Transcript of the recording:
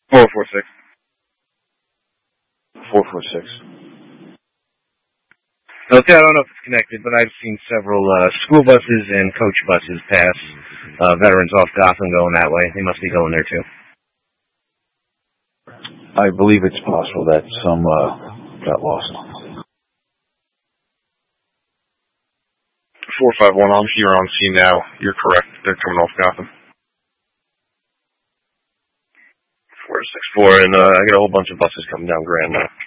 446. 446. Okay, I don't know if it's connected, but I've seen several school buses and coach buses pass veterans off Gotham going that way. They must be going there too. I believe it's possible that some got lost. 451, I'm here on scene now. You're correct. They're coming off Gotham. 464, and I got a whole bunch of buses coming down Grand now.